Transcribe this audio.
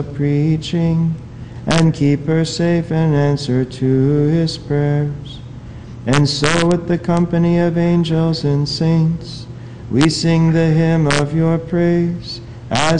preaching, and keep her safe in answer to his prayers. And so with the company of angels and saints, we sing the hymn of your praise, as